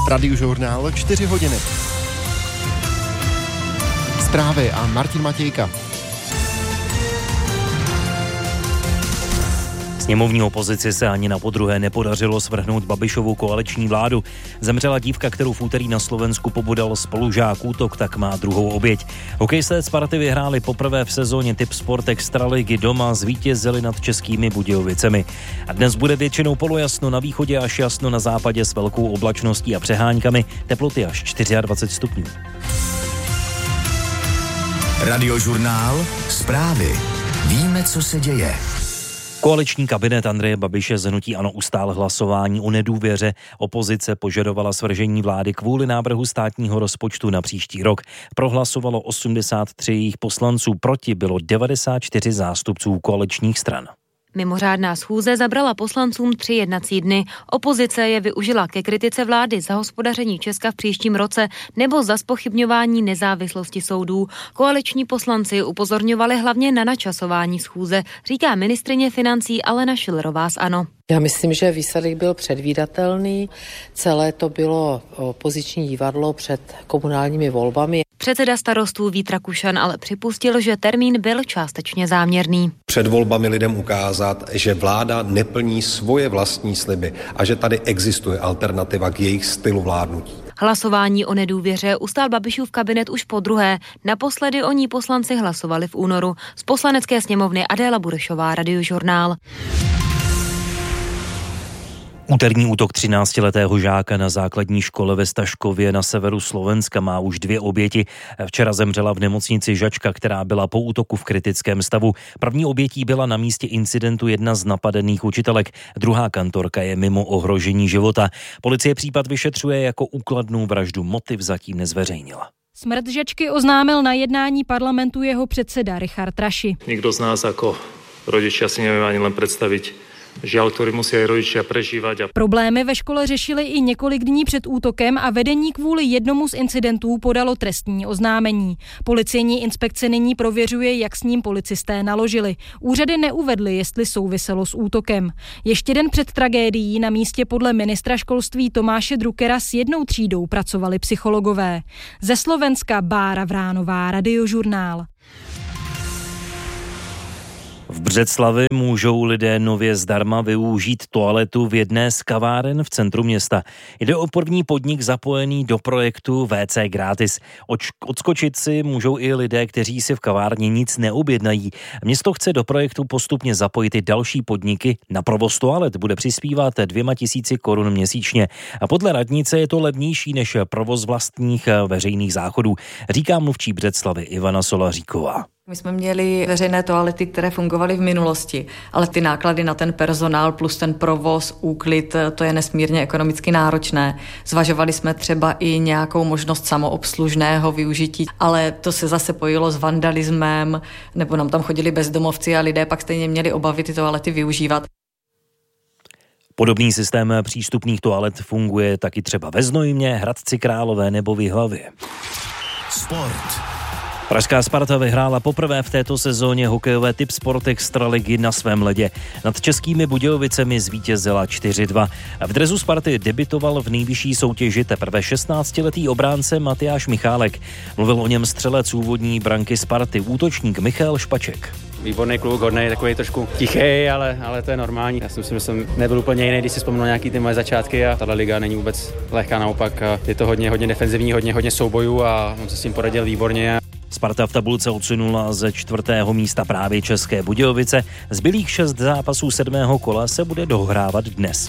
Radiožurnál 4 hodiny. Zprávy a Martin Matějka. Sněmovní opozici se ani na podruhé nepodařilo svrhnout Babišovu koaliční vládu. Zemřela dívka, kterou v úterý na Slovensku pobodal spolužák. Útok tak má druhou oběť. Hokejisté Sparty vyhráli poprvé v sezóně Tip Sport Extraligy doma, zvítězili nad Českými Budějovicemi. A dnes bude většinou polojasno na východě až jasno na západě s velkou oblačností a přeháňkami, teploty až 24 stupňů. Radiožurnál, zprávy. Víme, co se děje. Koaliční kabinet Andreje Babiše z hnutí ANO ustál hlasování o nedůvěře. Opozice požadovala svržení vlády kvůli návrhu státního rozpočtu na příští rok. Prohlasovalo 83 jejich poslanců, proti bylo 94 zástupců koaličních stran. Mimořádná schůze zabrala poslancům 3 jednací dny. Opozice je využila ke kritice vlády za hospodaření Česka v příštím roce nebo za zpochybňování nezávislosti soudů. Koaliční poslanci upozorňovali hlavně na načasování schůze, říká ministryně financí Alena Schillerová z ANO. Já myslím, že výsledek byl předvídatelný. Celé to bylo opoziční divadlo před komunálními volbami. Předseda Starostů Vít Rakušan ale připustil, že termín byl částečně záměrný. Před volbami lidem ukázat, že vláda neplní svoje vlastní sliby a že tady existuje alternativa k jejich stylu vládnutí. Hlasování o nedůvěře ustál Babišův kabinet už podruhé. Naposledy o ní poslanci hlasovali v únoru. Z Poslanecké sněmovny Adéla Burešová, Radiožurnál. Úterní útok 13letého žáka na základní škole ve Staškově na severu Slovenska má už 2 oběti. Včera zemřela v nemocnici žačka, která byla po útoku v kritickém stavu. První obětí byla na místě incidentu jedna z napadených učitelek. Druhá kantorka je mimo ohrožení života. Policie případ vyšetřuje jako úkladnou vraždu. Motiv zatím nezveřejnila. Smrt žačky oznámil na jednání parlamentu jeho předseda Richard Raši. Nikto z nás ako rodičia si nevieme ani len predstaviť žiaľ, ktorý musí aj rodičia prežívať. Problémy ve škole řešili i několik dní před útokem a vedení kvůli jednomu z incidentů podalo trestní oznámení. Policejní inspekce nyní prověřuje, jak s ním policisté naložili. Úřady neuvedly, jestli souviselo s útokem. Ještě den před tragédií na místě podle ministra školství Tomáše Druckera s 1 třídou pracovali psychologové. Ze Slovenska Bára Vránová, Radiožurnál. V Břeclavi můžou lidé nově zdarma využít toaletu v jedné z kaváren v centru města. Jde o první podnik zapojený do projektu WC gratis. Odskočit si můžou i lidé, kteří si v kavárně nic neobjednají. Město chce do projektu postupně zapojit i další podniky. Na provoz toalet bude přispívat 2 000 korun měsíčně. A podle radnice je to levnější než provoz vlastních veřejných záchodů, říká mluvčí Břeclavy Ivana Solaříková. My jsme měli veřejné toalety, které fungovaly v minulosti, ale ty náklady na ten personál plus ten provoz, úklid, to je nesmírně ekonomicky náročné. Zvažovali jsme třeba i nějakou možnost samoobslužného využití, ale to se zase pojilo s vandalismem, nebo nám tam chodili bezdomovci a lidé pak stejně měli obavy ty toalety využívat. Podobný systém přístupných toalet funguje taky třeba ve Znojmě, Hradci Králové nebo v Jihlavě. Sport. Pražská Sparta vyhrála poprvé v této sezóně hokejové Tip Sport Extraligy na svém ledě. Nad Českými Budějovicemi zvítězila 4-2. V dresu Sparty debutoval v nejvyšší soutěži teprve 16letý obránce Matyáš Michálek. Mluvil o něm střelec úvodní branky Sparty, útočník Michal Špaček. Výborný kluk, hodnej, takový trošku tichý, ale to je normální. Já si myslím, že jsem nebyl úplně jiný, když si vzpomínal nějaký ty moje začátky a tato liga není vůbec lehká, naopak je to hodně defenzivní, hodně soubojů a on se s tím poradil výborně. Sparta v tabulce odsunula ze 4. místa právě České Budějovice. Zbylých 6 zápasů 7. kola se bude dohrávat dnes.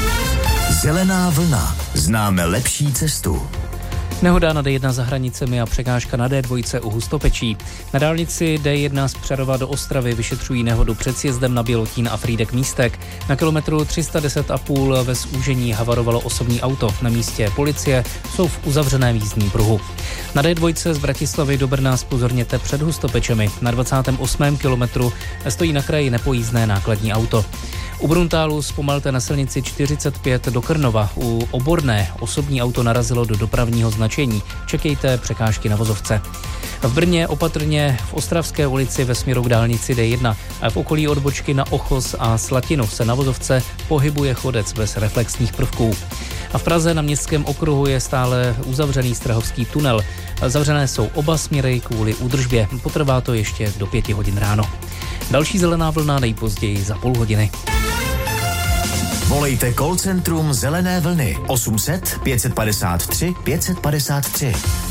Zelená vlna. Známe lepší cestu. Nehoda na D1 za hranicemi a překážka na D2 u Hustopečí. Na dálnici D1 z Přerova do Ostravy vyšetřují nehodu před sjezdem na Bělotín a Frýdek Místek. Na kilometru 310,5 ve zúžení havarovalo osobní auto. Na místě policie jsou v uzavřeném jízdním pruhu. Na D2 z Bratislavy do Brna zpozorněte před Hustopečemi. Na 28. kilometru stojí na kraji nepojízdné nákladní auto. U Bruntálu zpomalte na silnici 45 do Krnova. U Oborné osobní auto narazilo do dopravního značení. Čekejte překážky na vozovce. V Brně opatrně v Ostravské ulici ve směru k dálnici D1 a v okolí odbočky na Ochos a Slatinu se na vozovce pohybuje chodec bez reflexních prvků. A v Praze na Městském okruhu je stále uzavřený Strahovský tunel. Zavřené jsou oba směry kvůli údržbě. Potrvá to ještě do 5 hodin ráno. Další zelená vlna nejpozději za půl hodiny. Volejte call centrum Zelené vlny 800 553 553.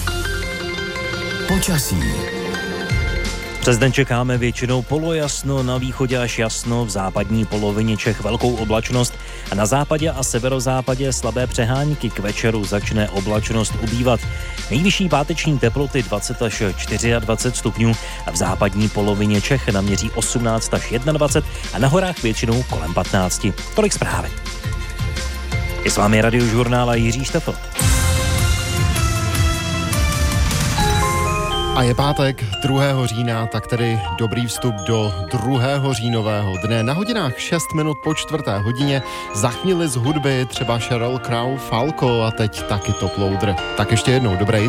Počasí. Přes den čekáme většinou polojasno, na východě až jasno, v západní polovině Čech velkou oblačnost a na západě a severozápadě slabé přehánky. K večeru začne oblačnost ubývat. Nejvyšší páteční teploty 20 až 24 stupňů a v západní polovině Čech naměří 18 až 21 a na horách většinou kolem 15. Tolik zprávy. Je s vámi Radiožurnál a Jiří Štefl. A je pátek 2. října, tak tedy dobrý vstup do 2. říjnového dne. Na hodinách 6 minut po 4. hodině za chvíli z hudby třeba Sheryl Crow, Falco a teď taky Top Loader. Tak ještě jednou dobré